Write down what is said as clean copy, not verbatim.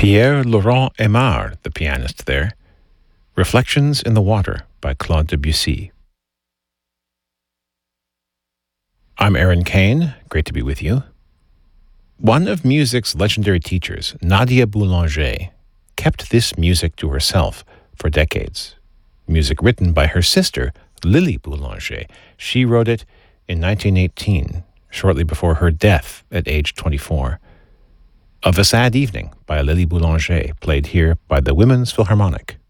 Pierre-Laurent Aimard, the pianist there. Reflections in the Water by Claude Debussy. I'm Aaron Kane. Great to be with you. One of music's legendary teachers, Nadia Boulanger, kept this music to herself for decades. Music written by her sister, Lily Boulanger. She wrote it in 1918, shortly before her death at age 24. Of a Sad Evening by Lily Boulanger, played here by the Women's Philharmonic.